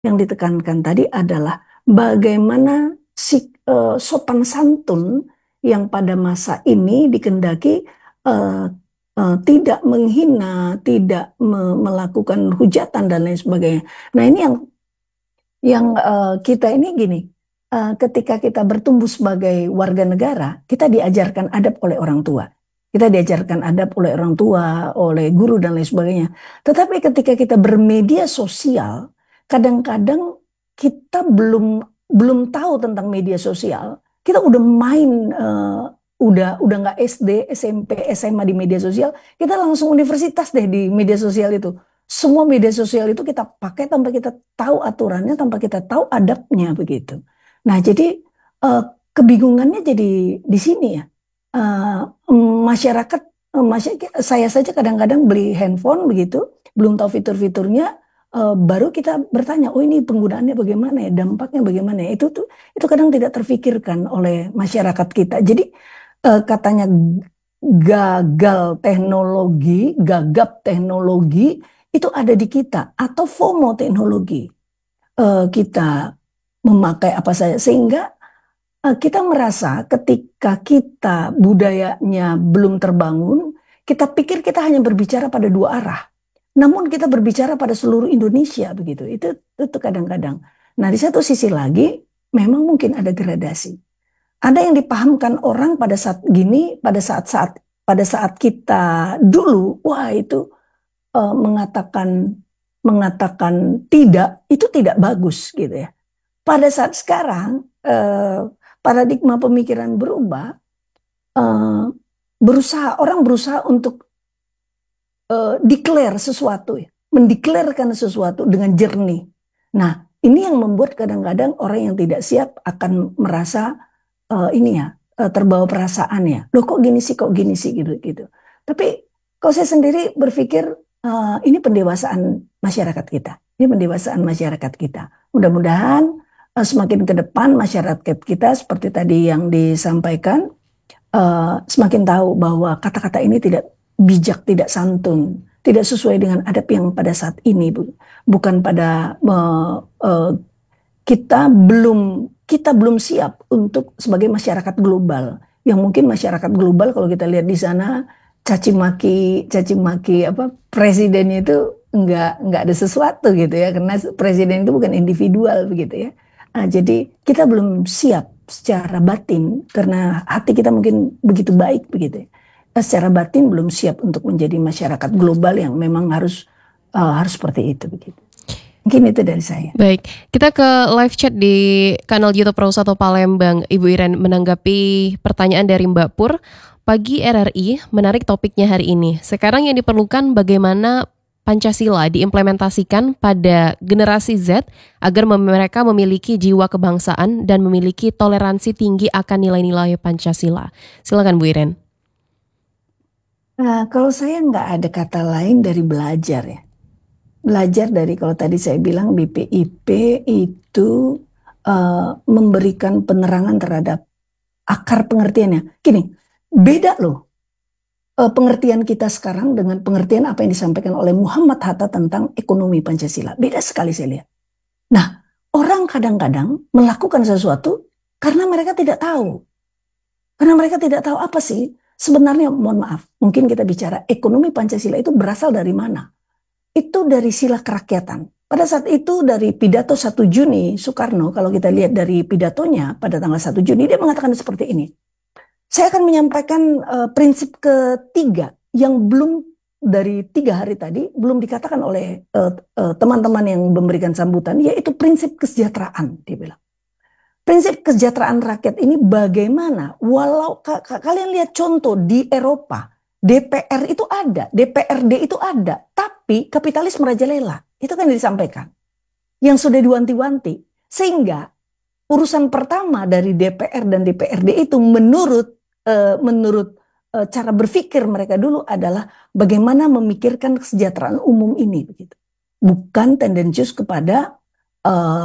yang ditekankan tadi adalah bagaimana sopan santun yang pada masa ini dikendaki eh, tidak menghina, tidak melakukan hujatan dan lain sebagainya. Nah, ini yang kita ini gini, ketika kita bertumbuh sebagai warga negara, kita diajarkan adab oleh orang tua. Kita diajarkan adab oleh orang tua, oleh guru dan lain sebagainya. Tetapi ketika kita bermedia sosial, kadang-kadang kita belum tahu tentang media sosial. Kita udah main, udah nggak SD, SMP, SMA di media sosial, kita langsung universitas deh di media sosial itu. Semua media sosial itu kita pakai tanpa kita tahu aturannya, tanpa kita tahu adabnya begitu. Nah, jadi eh, kebingungannya jadi di sini ya. Eh, masyarakat, saya saja kadang-kadang beli handphone begitu, belum tahu fitur-fiturnya, baru kita bertanya, oh ini penggunaannya bagaimana ya, dampaknya bagaimana ya. Itu kadang tidak terfikirkan oleh masyarakat kita. Jadi katanya gagal teknologi, gagap teknologi itu ada di kita atau FOMO teknologi. Kita memakai apa saja sehingga kita merasa ketika kita budayanya belum terbangun, kita pikir kita hanya berbicara pada dua arah. Namun kita berbicara pada seluruh Indonesia begitu. Itu kadang-kadang. Nah, di satu sisi lagi memang mungkin ada gradasi. Ada yang dipahamkan orang pada saat gini, pada saat kita dulu, wah itu mengatakan mengatakan tidak itu tidak bagus gitu ya. Pada saat sekarang paradigma pemikiran berubah, eh, orang berusaha untuk declare sesuatu ya, mendeklarkan sesuatu dengan jernih. Nah, ini yang membuat kadang-kadang orang yang tidak siap akan merasa ini ya terbawa perasaan ya. Loh kok gini sih gitu gitu. Tapi kalau saya sendiri berpikir ini pendewasaan masyarakat kita. Ini pendewasaan masyarakat kita. Mudah-mudahan semakin ke depan masyarakat kita seperti tadi yang disampaikan semakin tahu bahwa kata-kata ini tidak bijak, tidak santun, tidak sesuai dengan adab yang pada saat ini, bukan pada kita belum siap untuk sebagai masyarakat global. Yang mungkin masyarakat global kalau kita lihat di sana caci maki apa presidennya itu nggak ada sesuatu gitu ya, karena presiden itu bukan individual begitu ya. Jadi kita belum siap secara batin karena hati kita mungkin begitu baik begitu ya. Secara batin belum siap untuk menjadi masyarakat global yang memang harus seperti itu begitu. Mungkin itu dari saya. Baik, kita ke live chat di kanal YouTube Pro 1 Palembang. Ibu Iren menanggapi pertanyaan dari Mbak Pur. Pagi RRI, menarik topiknya hari ini. Sekarang yang diperlukan bagaimana Pancasila diimplementasikan pada generasi Z agar mereka memiliki jiwa kebangsaan dan memiliki toleransi tinggi akan nilai-nilai Pancasila. Silakan Bu Iren. Nah, kalau saya nggak ada kata lain dari belajar ya. Belajar dari kalau tadi saya bilang BPIP itu memberikan penerangan terhadap akar pengertiannya. Gini, beda loh pengertian kita sekarang dengan pengertian apa yang disampaikan oleh Muhammad Hatta tentang ekonomi Pancasila. Beda sekali saya lihat. Nah, orang kadang-kadang melakukan sesuatu karena mereka tidak tahu. Karena mereka tidak tahu apa sih sebenarnya, mohon maaf, mungkin kita bicara ekonomi Pancasila itu berasal dari mana? Itu dari sila kerakyatan. Pada saat itu dari pidato 1 Juni Soekarno, kalau kita lihat dari pidatonya pada tanggal 1 Juni, dia mengatakan seperti ini. Saya akan menyampaikan prinsip ketiga yang belum dari 3 hari tadi, belum dikatakan oleh teman-teman yang memberikan sambutan, yaitu prinsip kesejahteraan, dia bilang. Prinsip kesejahteraan rakyat ini bagaimana? Walau kalian lihat contoh di Eropa, DPR itu ada, DPRD itu ada, tapi kapitalis merajalela. Itu kan disampaikan. Yang sudah diwanti-wanti. Sehingga urusan pertama dari DPR dan DPRD itu menurut cara berpikir mereka dulu adalah bagaimana memikirkan kesejahteraan umum ini begitu. Bukan tendensius kepada